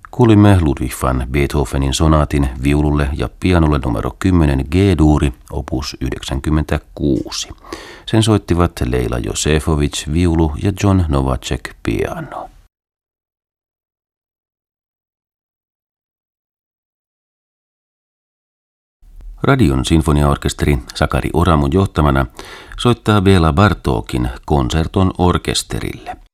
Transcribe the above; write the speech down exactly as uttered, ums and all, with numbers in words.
Kuulimme Ludwig van Beethovenin sonaatin viululle ja pianolle numero kymmenen G-duuri, opus yhdeksänkymmentäkuusi. Sen soittivat Leila Josefovic viulu ja John Novacek piano. Radion sinfoniaorkesteri Sakari Oramun johtamana soittaa Béla Bartókin konserton orkesterille.